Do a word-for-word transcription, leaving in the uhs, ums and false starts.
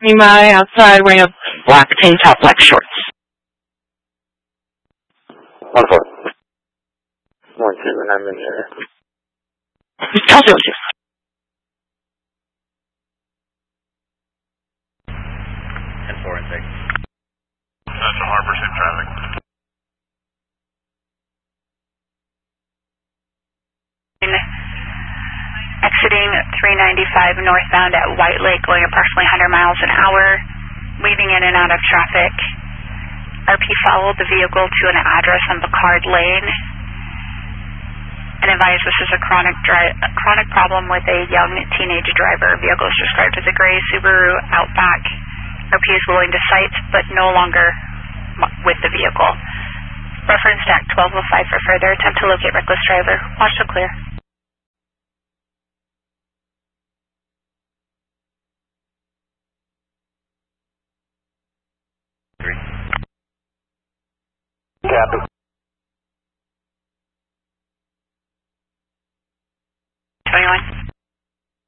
My outside ramp, black tank top, black shorts. One four. One two, and I'm in here. Kelsey, one two. Ten four and six. Central Harbor, safe traffic. Exiting three ninety-five northbound at White Lake, going approximately one hundred miles an hour, weaving in and out of traffic. R P followed the vehicle to an address on Picard Lane and advised this is a chronic dri a chronic problem with a young teenage driver. Vehicle is described as a gray Subaru Outback. R P is willing to cite, but no longer with the vehicle. Reference Act twelve oh five for further attempt to locate reckless driver. Watch to clear. Copy. twenty-one.